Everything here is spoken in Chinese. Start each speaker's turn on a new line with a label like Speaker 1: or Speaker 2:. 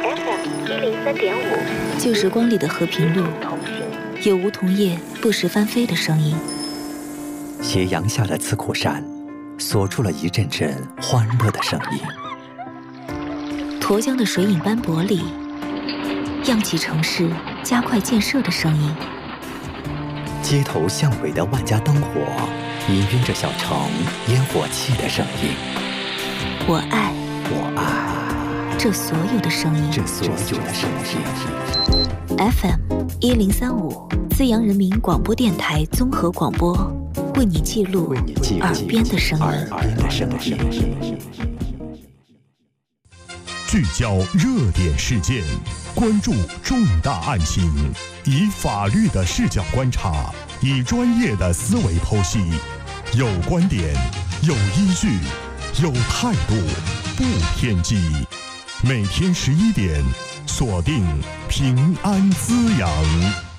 Speaker 1: FM103.5，旧时光里的和平路，有梧桐叶不时翻飞的声音。
Speaker 2: 斜阳下的刺库山，锁出了一阵阵欢乐的声音。
Speaker 1: 沱江的水影斑驳里，漾起城市加快建设的声音。
Speaker 2: 街头巷尾的万家灯火，氤氲着小城烟火气的声音。
Speaker 1: 我爱这所有的声音。FM1035，资阳人民广播电台综合广播，为你记录耳边的声音。
Speaker 3: 聚焦热点事件，关注重大案情，以法律的视角观察，以专业的思维剖析，有观点，有依据，有态度，不偏激。每天11点，锁定平安滋养。